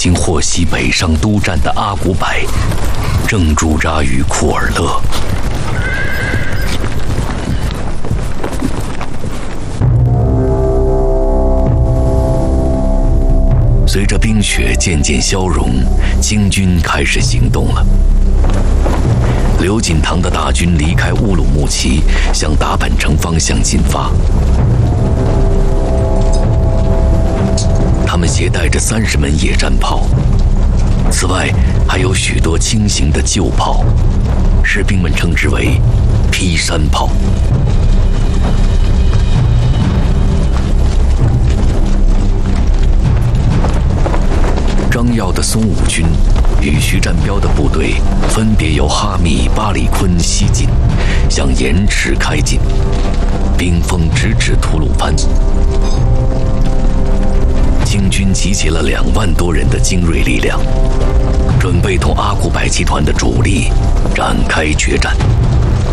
经获悉北上督战的阿古柏，正驻扎于库尔勒。随着冰雪渐渐消融，清军开始行动了。刘锦堂的大军离开乌鲁木齐，向达本城方向进发。他们携带着30门野战炮，此外还有许多轻型的旧炮，士兵们称之为劈山炮。张耀的松武军与徐占彪的部队分别由哈密、巴里坤西进，向盐池开进，兵锋直指吐鲁番。清军集结了2万多人的精锐力量，准备同阿古柏集团的主力展开决战。